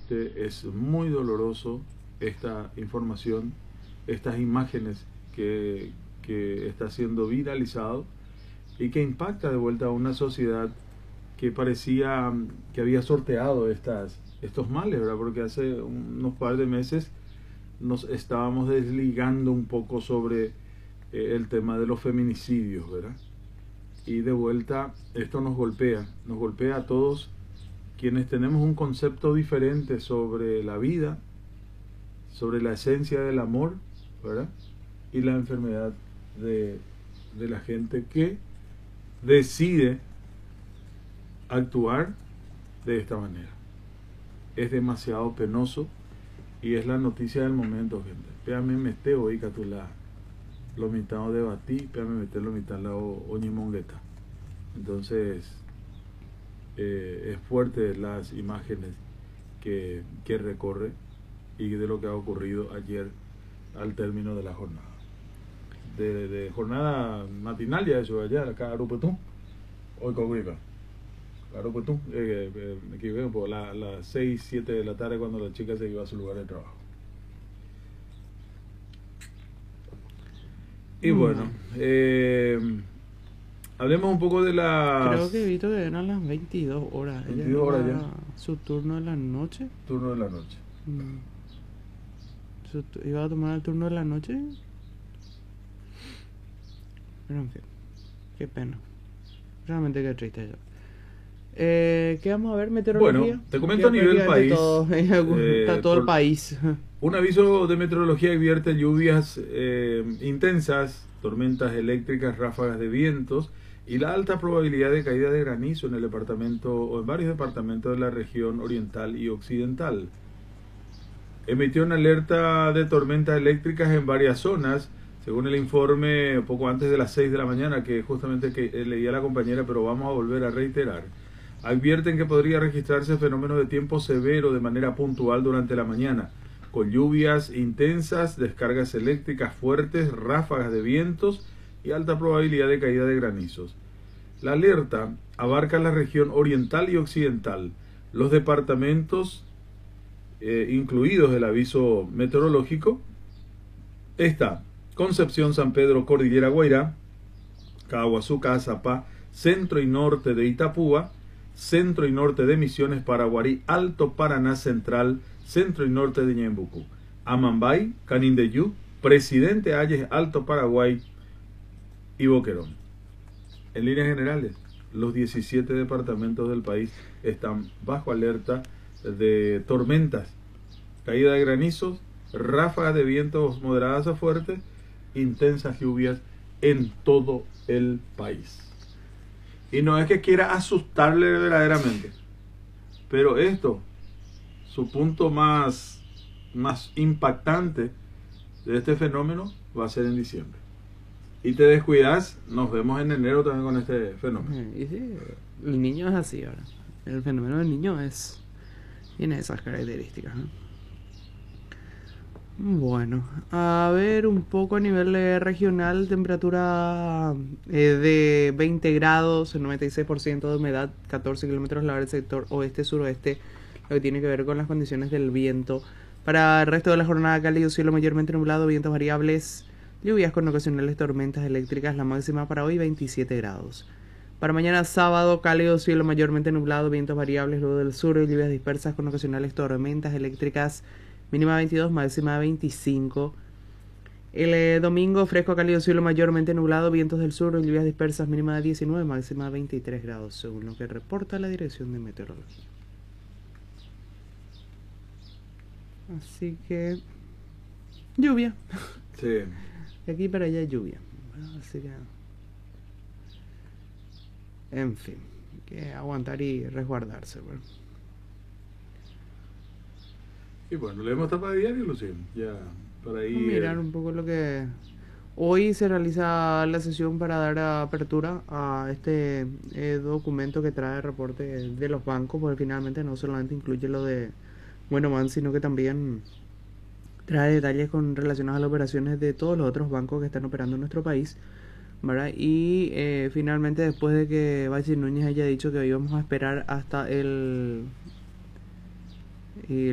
realmente es muy doloroso esta información, estas imágenes que está siendo viralizado y que impacta de vuelta a una sociedad que parecía que había sorteado estos males, ¿verdad? Porque hace unos par de meses nos estábamos desligando un poco sobre el tema de los feminicidios, ¿verdad? Y de vuelta esto nos golpea a todos quienes tenemos un concepto diferente sobre la vida, sobre la esencia del amor, ¿verdad? Y la enfermedad de la gente que decide actuar de esta manera. Es demasiado penoso y es la noticia del momento, gente. Péame mete hoy catula lo mitad de batí, péame mete lo mitad la oñimongueta. Entonces es fuerte las imágenes que recorre y de lo que ha ocurrido ayer al término de la jornada. De jornada matinal ya eso allá, acá Arupetún, hoy con Gripa. Arupetún, me equivoqué un poco, las 6, 7 de la tarde cuando la chica se iba a su lugar de trabajo. Y bueno, hablemos un poco de las... Creo que he visto que eran las 22 horas. 22 horas ya. Su turno de la noche. Turno de la noche. ¿Iba a tomar el turno de la noche? Pero en fin, qué pena. Realmente qué triste yo. ¿Qué vamos a ver? Meteorología. Bueno, te comento a nivel país. Está todo el país. Un aviso de meteorología advierte lluvias intensas, tormentas eléctricas, ráfagas de vientos y la alta probabilidad de caída de granizo en el departamento o en varios departamentos de la región oriental y occidental. Emitió una alerta de tormentas eléctricas en varias zonas, según el informe poco antes de las 6 de la mañana, que justamente leía la compañera, pero vamos a volver a reiterar. Advierten que podría registrarse fenómenos de tiempo severo de manera puntual durante la mañana, con lluvias intensas, descargas eléctricas fuertes, ráfagas de vientos y alta probabilidad de caída de granizos. La alerta abarca la región oriental y occidental, los departamentos incluidos el aviso meteorológico. Está Concepción, San Pedro, Cordillera Guairá, Caguazú, Cazapá, centro y norte de Itapúa, centro y norte de Misiones, Paraguarí, Alto Paraná Central, centro y norte de Ñembucú, Amambay, Canindeyú, Presidente Ayes, Alto Paraguay y Boquerón. En líneas generales, los 17 departamentos del país están bajo alerta de tormentas, caída de granizos, ráfagas de vientos moderadas a fuertes, intensas lluvias en todo el país. Y no es que quiera asustarle verdaderamente, pero esto, su punto más impactante de este fenómeno va a ser en diciembre. Y te descuidas, nos vemos en enero también con este fenómeno. Y sí, el niño es así ahora. El fenómeno del niño tiene esas características, ¿no? Bueno, a ver un poco a nivel regional, temperatura de 20 grados, 96% de humedad, 14 kilómetros la hora del sector oeste-suroeste, lo que tiene que ver con las condiciones del viento. Para el resto de la jornada, cálido, cielo mayormente nublado, vientos variables, lluvias con ocasionales tormentas eléctricas, la máxima para hoy 27 grados. Para mañana sábado, cálido, cielo mayormente nublado, vientos variables luego del sur y lluvias dispersas con ocasionales tormentas eléctricas, mínima 22, máxima 25. El domingo, fresco, cálido, cielo mayormente nublado, vientos del sur y lluvias dispersas, mínima 19, máxima 23 grados, según lo que reporta la Dirección de Meteorología. Así que lluvia. Sí. De aquí para allá lluvia. Así que, en fin, hay que aguantar y resguardarse, ¿verdad? Y bueno, leemos tapa de diario, Lucía. Ya, para ahí. Mirar un poco lo que... Hoy se realiza la sesión para dar apertura a este documento que trae el reporte de los bancos, porque finalmente no solamente incluye lo de Buenoman, sino que también trae detalles con relacionados a las operaciones de todos los otros bancos que están operando en nuestro país, ¿verdad? Y finalmente, después de que Bachir Núñez haya dicho que íbamos a esperar hasta el